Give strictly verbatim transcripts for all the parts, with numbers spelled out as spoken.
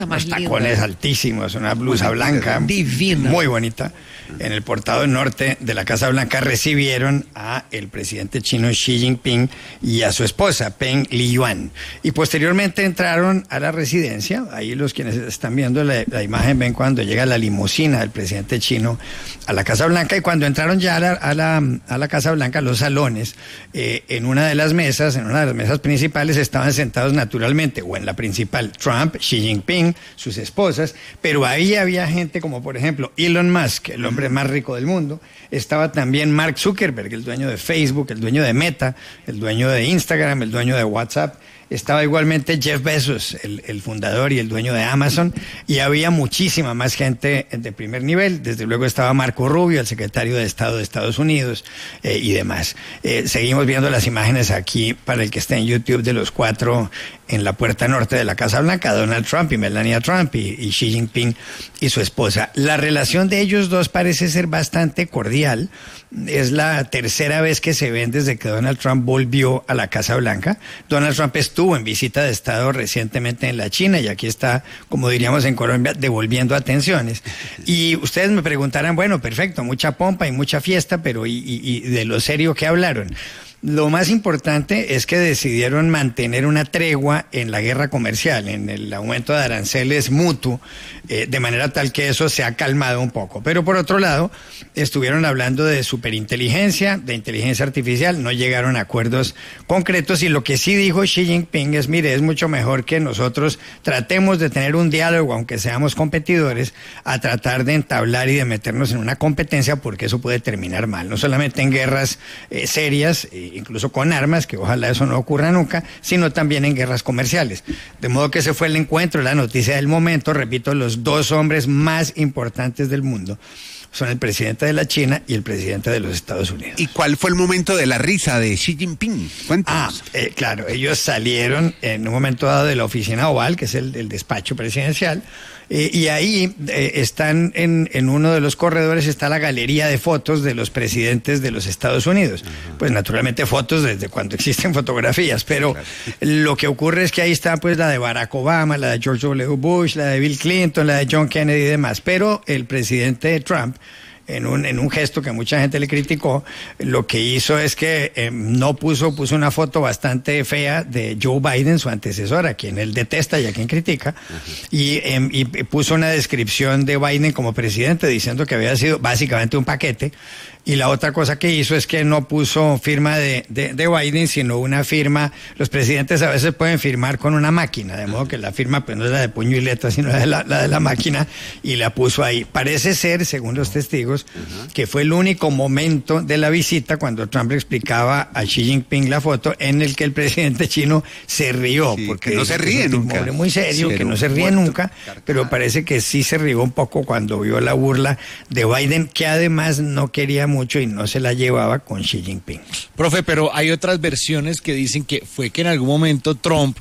Unos tacones altísimos, una blusa blanca divina, muy bonita. En el portado norte de la Casa Blanca recibieron a el presidente chino Xi Jinping y a su esposa Peng Liyuan. Y posteriormente entraron a la residencia. Ahí los quienes están viendo la, la imagen ven cuando llega la limusina del presidente chino a la Casa Blanca. Y cuando entraron ya a la, a la, a la Casa Blanca, los salones, eh, en una de las mesas, en una de las mesas principales estaban sentados naturalmente, o en la principal, Trump, Xi Jinping, sus esposas, pero ahí había gente como por ejemplo Elon Musk, el hombre más rico del mundo. Estaba también Mark Zuckerberg, el dueño de Facebook, el dueño de Meta, el dueño de Instagram, el dueño de WhatsApp. Estaba igualmente Jeff Bezos, el, el fundador y el dueño de Amazon, y había muchísima más gente de primer nivel. Desde luego estaba Marco Rubio, el secretario de Estado de Estados Unidos, eh, y demás. Eh, seguimos viendo las imágenes aquí para el que esté en YouTube de los cuatro en la puerta norte de la Casa Blanca, Donald Trump y Melania Trump y, y Xi Jinping y su esposa. La relación de ellos dos parece ser bastante cordial. Es la tercera vez que se ven desde que Donald Trump volvió a la Casa Blanca. Donald Trump estuvo en visita de Estado recientemente en la China y aquí está, como diríamos en Colombia, devolviendo atenciones. Y ustedes me preguntarán, bueno, perfecto, mucha pompa y mucha fiesta, pero ¿y, y, y de lo serio que hablaron? Lo más importante es que decidieron mantener una tregua en la guerra comercial, en el aumento de aranceles mutuo, eh, de manera tal que eso se ha calmado un poco. Pero por otro lado, estuvieron hablando de superinteligencia, de inteligencia artificial, no llegaron a acuerdos concretos y lo que sí dijo Xi Jinping es, mire, es mucho mejor que nosotros tratemos de tener un diálogo, aunque seamos competidores, a tratar de entablar y de meternos en una competencia porque eso puede terminar mal, no solamente en guerras eh, serias, eh, incluso con armas, que ojalá eso no ocurra nunca, sino también en guerras comerciales. De modo que ese fue el encuentro, la noticia del momento. Repito, los dos hombres más importantes del mundo son el presidente de la China y el presidente de los Estados Unidos. ¿Y cuál fue el momento de la risa de Xi Jinping? Cuéntanos. Ah, eh, claro, ellos salieron en un momento dado de la oficina oval, que es el, el despacho presidencial, eh, y ahí eh, están en, en uno de los corredores está la galería de fotos de los presidentes de los Estados Unidos. Uh-huh. Pues naturalmente fotos desde cuando existen fotografías, pero claro. Lo que ocurre es que ahí está pues la de Barack Obama, la de George W. Bush, la de Bill Clinton, la de John Kennedy y demás, pero el presidente Trump, en un, en un gesto que mucha gente le criticó, lo que hizo es que eh, no puso, puso una foto bastante fea de Joe Biden, su antecesor, a quien él detesta y a quien critica, uh-huh. y, eh, y puso una descripción de Biden como presidente diciendo que había sido básicamente un paquete. Y la otra cosa que hizo es que no puso firma de, de, de Biden, sino una firma. Los presidentes a veces pueden firmar con una máquina, de modo que la firma pues no es la de puño y letra, sino la de la, la de la máquina, y la puso ahí. Parece ser, según los testigos, uh-huh. que fue el único momento de la visita cuando Trump le explicaba a Xi Jinping la foto en el que el presidente chino se rió. Sí, porque que no se ríe es un nunca. Hombre muy serio, sí, que no se ríe muerto, nunca, carcada. Pero parece que sí se rió un poco cuando vio la burla de Biden, que además no quería mucho y no se la llevaba con Xi Jinping. Profe, pero hay otras versiones que dicen que fue que en algún momento Trump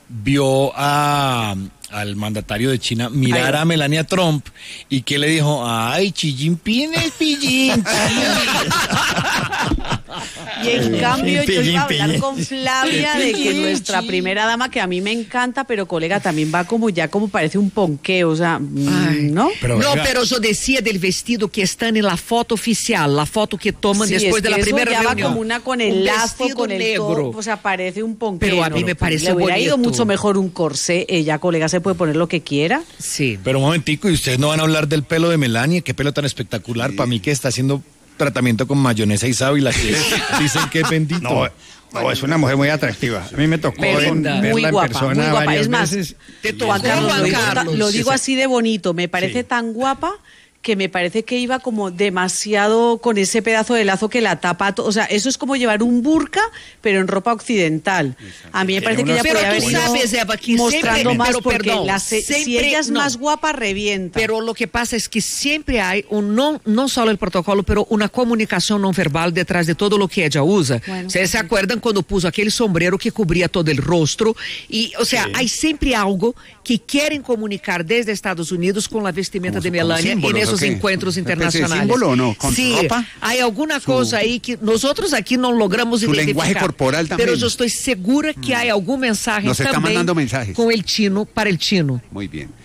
vio a, al mandatario de China mirar ay. a Melania Trump y que le dijo, ay, Xi Jinping es pillín. Y en cambio yo iba a hablar con Flavia de que nuestra primera dama, que a mí me encanta, pero colega, también va como ya como parece un ponqueo, o sea, ay, ¿no? Pero, no, pero yo decía del vestido que está en la foto oficial, la foto que toman sí, después es de la primera ya reunión. Va como una con el un lazo, con el negro, todo, o sea, parece un ponqueo. Pero a mí me parece Le hubiera bonito. ido mucho mejor un corsé, ella, colega, se puede poner lo que quiera. Sí. Pero un momentico, ¿y ustedes no van a hablar del pelo de Melania? Qué pelo tan espectacular, sí. Para mí que está haciendo tratamiento con mayonesa y sábila, que dicen que es bendito. No, no, es una mujer muy atractiva. A mí me tocó en, verla muy guapa, en persona muy guapa. varias Es más, veces. Te Juan Carlos, Juan Carlos, lo digo así de bonito, me parece sí. tan guapa que me parece que iba como demasiado con ese pedazo de lazo que la tapa, o sea, eso es como llevar un burka, pero en ropa occidental. A mí me parece que ella podría haber ido sabes, Eva, que mostrando siempre, más pero, porque perdón, la, si siempre, ella es no. más guapa, revienta. Pero lo que pasa es que siempre hay, un, no, no solo el protocolo, pero una comunicación no verbal detrás de todo lo que ella usa. Bueno, ¿Ustedes sí. se acuerdan cuando puso aquel sombrero que cubría todo el rostro? Y, o sea, sí. hay siempre algo que quieren comunicar desde Estados Unidos con la vestimenta de Melania en esos okay. encuentros internacionales. ¿Símbolo o no? ¿Con sí, ropa? hay alguna su, cosa ahí que nosotros aquí no logramos su identificar. Lenguaje corporal también. Pero yo estoy segura que mm. hay algún mensaje Nos también está mandando mensajes. con el chino, para el chino. Muy bien.